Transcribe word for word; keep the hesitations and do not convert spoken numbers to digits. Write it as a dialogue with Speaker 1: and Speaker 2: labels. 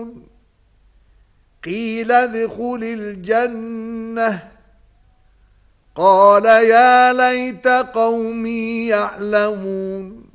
Speaker 1: يعلمون قيل ادخل الجنة قال يا ليت قومي يعلمون